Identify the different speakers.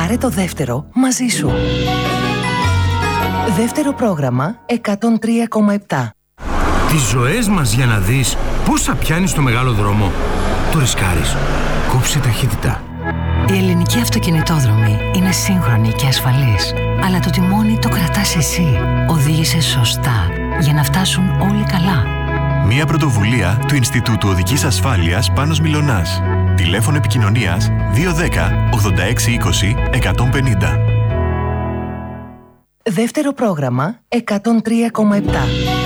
Speaker 1: Πάρε το δεύτερο μαζί σου. Δεύτερο πρόγραμμα 103,7.
Speaker 2: Τις ζωές μας για να δεις πόσα πιάνεις στο μεγάλο δρόμο. Το ρισκάρεις. Κόψε ταχύτητα.
Speaker 3: Η ελληνική αυτοκινητόδρομη είναι σύγχρονη και ασφαλής. Αλλά το τιμόνι το κρατάς εσύ. Οδήγησε σωστά για να φτάσουν όλοι καλά.
Speaker 4: Μια πρωτοβουλία του Ινστιτούτου Οδικής Ασφάλειας Πάνος Μιλωνάς. Τηλέφωνο επικοινωνίας 210 8620 150.
Speaker 1: Δεύτερο πρόγραμμα 103,7.